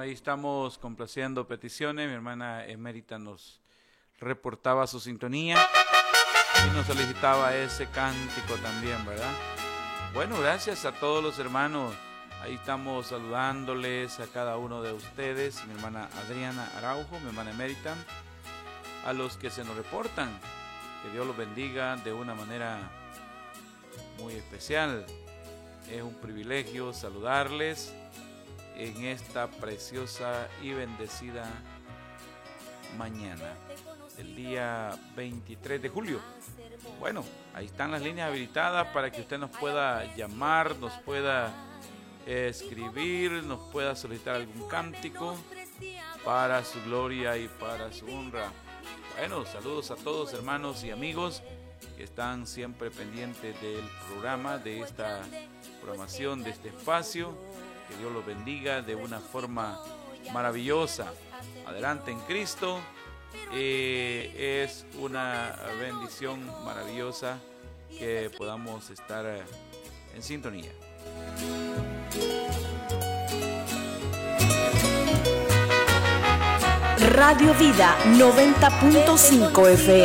Ahí estamos complaciendo peticiones. Mi hermana Emérita nos reportaba su sintonía y nos solicitaba ese cántico también, ¿verdad? Bueno, gracias a todos los hermanos. Ahí estamos saludándoles a cada uno de ustedes. Mi hermana Adriana Araujo, mi hermana Emérita, a los que se nos reportan. Que Dios los bendiga de una manera muy especial. Es un privilegio saludarles en esta preciosa y bendecida mañana del día 23 de julio. Bueno, ahí están las líneas habilitadas para que usted nos pueda llamar, nos pueda escribir, nos pueda solicitar algún cántico para su gloria y para su honra. Bueno, saludos a todos hermanos y amigos que están siempre pendientes del programa, de esta programación, de este espacio. Que Dios los bendiga de una forma maravillosa. Adelante en Cristo. Es una bendición maravillosa que podamos estar en sintonía. Radio Vida 90.5 FM.